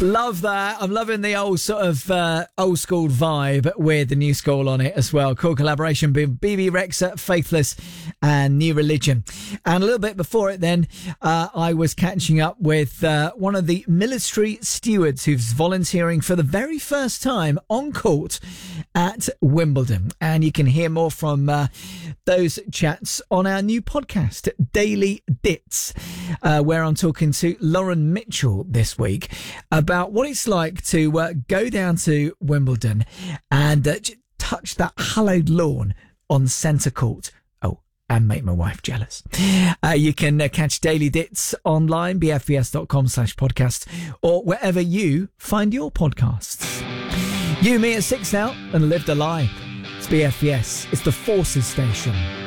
Love that. I'm loving the old sort of old school vibe with the new school on it as well. Cool collaboration with BB Rexha, Faithless and New Religion. And a little bit before it then, I was catching up with one of the military stewards who's volunteering for the very first time on court at Wimbledon. And you can hear more from those chats on our new podcast, Daily Dits, where I'm talking to Lauren Mitchell this week about what it's like to go down to Wimbledon and touch that hallowed lawn on centre court. Oh, and make my wife jealous. You can catch Daily Dits online, bfbs.com/podcast, or wherever you find your podcasts. You, me at 6 now, and lived a lie. It's BFBS. It's the Forces Station.